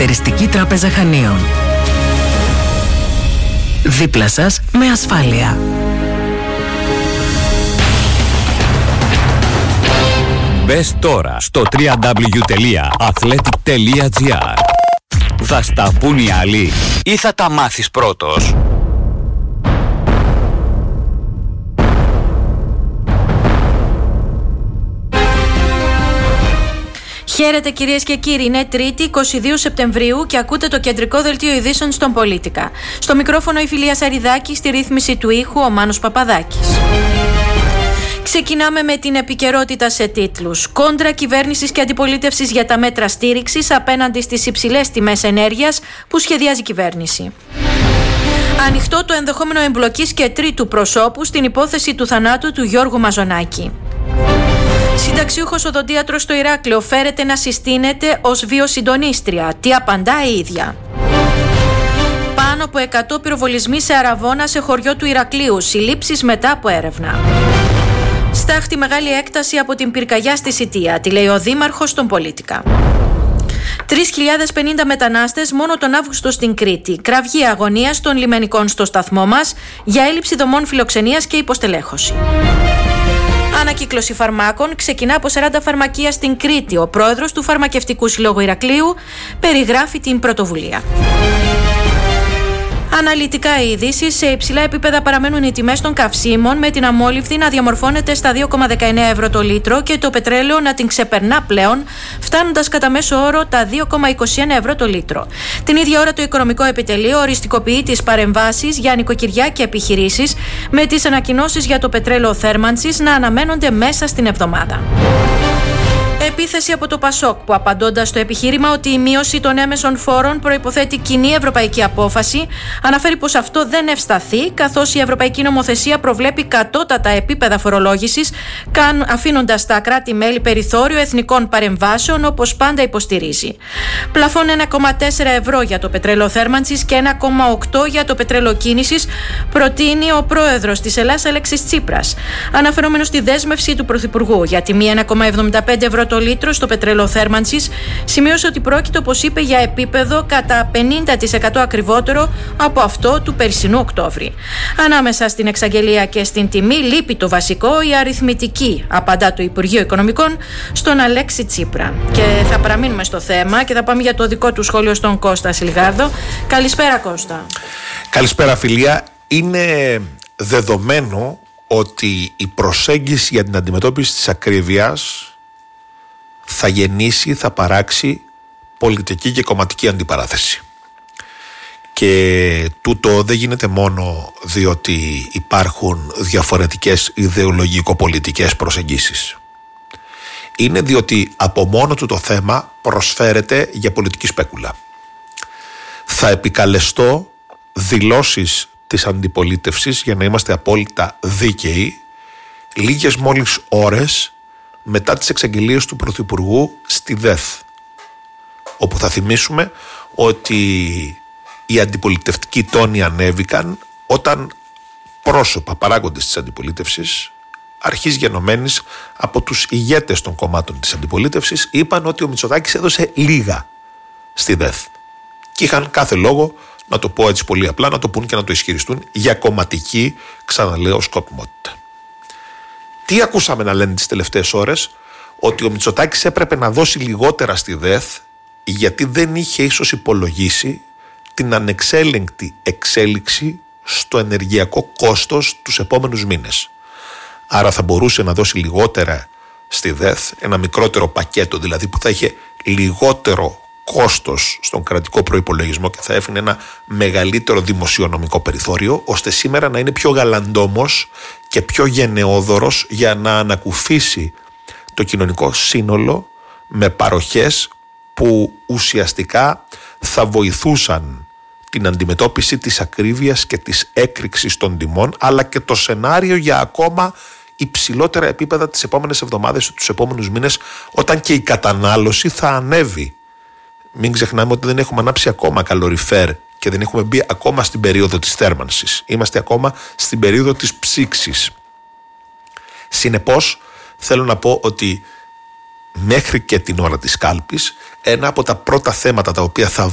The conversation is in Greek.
Εταιριστική Τράπεζα Χανίων. Δίπλα σας με ασφάλεια. Μπες τώρα στο www.athletic.gr. Θα στα πουν οι άλλοι ή θα τα μάθεις πρώτος? Χαίρετε κυρίες και κύριοι, είναι Τρίτη 22 Σεπτεμβρίου και ακούτε το κεντρικό δελτίο ειδήσεων στον Πολίτικα. Στο μικρόφωνο η Φιλία Σαριδάκη, στη ρύθμιση του ήχου ο Μάνος Παπαδάκης. Ξεκινάμε με την επικαιρότητα σε τίτλους. Κόντρα κυβέρνησης και αντιπολίτευσης για τα μέτρα στήριξης απέναντι στις υψηλές τιμές ενέργειας που σχεδιάζει η κυβέρνηση. Ανοιχτό το ενδεχόμενο εμπλοκής και τρίτου προσώπου στην υπόθεση του θανάτου του Γιώργου Μαζονάκη. Συνταξιούχος οδοντίατρος στο Ηράκλειο φέρεται να συστήνεται ως βιοσυντονίστρια. Τι απαντά η ίδια? Πάνω από 100 πυροβολισμοί σε Αραβώνα σε χωριό του Ηρακλείου. Συλλήψεις μετά από έρευνα. Στάχτη μεγάλη έκταση από την πυρκαγιά στη Σιτία. Τι λέει ο Δήμαρχος στον Πολίτικα. 3.050 μετανάστες μόνο τον Αύγουστο στην Κρήτη. Κραυγή αγωνίας των λιμενικών στο σταθμό μας για έλλειψη δομών φιλοξενίας και υποστελέχωση. Ανακύκλωση φαρμάκων ξεκινά από 40 φαρμακεία στην Κρήτη. Ο πρόεδρος του Φαρμακευτικού Συλλόγου Ηρακλείου περιγράφει την πρωτοβουλία. Αναλυτικά οι ειδήσεις. Σε υψηλά επίπεδα παραμένουν οι τιμές των καυσίμων, με την αμόλυβδη να διαμορφώνεται στα 2,19 ευρώ το λίτρο και το πετρέλαιο να την ξεπερνά πλέον, φτάνοντας κατά μέσο όρο τα 2,21 ευρώ το λίτρο. Την ίδια ώρα το Οικονομικό Επιτελείο οριστικοποιεί τις παρεμβάσεις για νοικοκυριά και επιχειρήσεις, με τις ανακοινώσεις για το πετρέλαιο θέρμανσης να αναμένονται μέσα στην εβδομάδα. Επίθεση από το ΠΑΣΟΚ, που απαντώντας στο επιχείρημα ότι η μείωση των έμεσων φόρων προϋποθέτει κοινή ευρωπαϊκή απόφαση, αναφέρει πως αυτό δεν ευσταθεί, καθώς η ευρωπαϊκή νομοθεσία προβλέπει κατώτατα επίπεδα φορολόγησης, αφήνοντας τα κράτη-μέλη περιθώριο εθνικών παρεμβάσεων, όπως πάντα υποστηρίζει. Πλαφόν 1,4 ευρώ για το πετρέλαιο θέρμανσης και 1,8 για το πετρέλαιο κίνησης προτείνει ο πρόεδρος της Ελλάδας Αλέξης Τσίπρας. Αναφερόμενος στη δέσμευση του Πρωθυπουργού για τιμή 1,75 ευρώ το λίτρο στο πετρέλαιο θέρμανσης, σημείωσε ότι πρόκειται, όπως είπε, για επίπεδο κατά 50% ακριβότερο από αυτό του περσινού Οκτώβρη. Ανάμεσα στην εξαγγελία και στην τιμή λείπει το βασικό, η αριθμητική, απαντά το Υπουργείο Οικονομικών στον Αλέξη Τσίπρα. Και θα παραμείνουμε στο θέμα και θα πάμε για το δικό του σχόλιο στον Κώστα Σιλγάρδο. Καλησπέρα, Κώστα. Καλησπέρα, Φιλία. Είναι δεδομένο ότι η προσέγγιση για την αντιμετώπιση της ακρίβειας θα γεννήσει, θα παράξει πολιτική και κομματική αντιπαράθεση. Και τούτο δεν γίνεται μόνο διότι υπάρχουν διαφορετικές ιδεολογικο-πολιτικές προσεγγίσεις. Είναι διότι από μόνο του το θέμα προσφέρεται για πολιτική σπέκουλα. Θα επικαλεστώ δηλώσεις της αντιπολίτευσης, για να είμαστε απόλυτα δίκαιοι, λίγες μόλις ώρες μετά τις εξαγγελίες του Πρωθυπουργού στη ΔΕΘ, όπου θα θυμίσουμε ότι οι αντιπολιτευτικοί τόνοι ανέβηκαν όταν πρόσωπα, παράγοντες της αντιπολίτευσης, αρχής γενομένης από τους ηγέτες των κομμάτων της αντιπολίτευσης, είπαν ότι ο Μητσοτάκης έδωσε λίγα στη ΔΕΘ και είχαν κάθε λόγο, να το πω έτσι πολύ απλά, να το πούν και να το ισχυριστούν για κομματική, ξαναλέω, σκοπιμότητα. Τι ακούσαμε να λένε τις τελευταίες ώρες? Ότι ο Μητσοτάκης έπρεπε να δώσει λιγότερα στη ΔΕΘ γιατί δεν είχε ίσως υπολογίσει την ανεξέλεγκτη εξέλιξη στο ενεργειακό κόστος τους επόμενους μήνες. Άρα θα μπορούσε να δώσει λιγότερα στη ΔΕΘ, ένα μικρότερο πακέτο δηλαδή που θα είχε λιγότερο κόστος στον κρατικό προϋπολογισμό και θα έφερε ένα μεγαλύτερο δημοσιονομικό περιθώριο, ώστε σήμερα να είναι πιο γαλαντόμος και πιο γενναιόδωρος για να ανακουφίσει το κοινωνικό σύνολο με παροχές που ουσιαστικά θα βοηθούσαν την αντιμετώπιση της ακρίβειας και της έκρηξης των τιμών, αλλά και το σενάριο για ακόμα υψηλότερα επίπεδα τις επόμενες εβδομάδες ή τους επόμενους μήνες, όταν και η κατανάλωση θα ανέβει. Μην ξεχνάμε ότι δεν έχουμε ανάψει ακόμα καλοριφέρ και δεν έχουμε μπει ακόμα στην περίοδο της θέρμανσης. Είμαστε ακόμα στην περίοδο της ψήξης. Συνεπώς, θέλω να πω ότι μέχρι και την ώρα της κάλπης, ένα από τα πρώτα θέματα τα οποία θα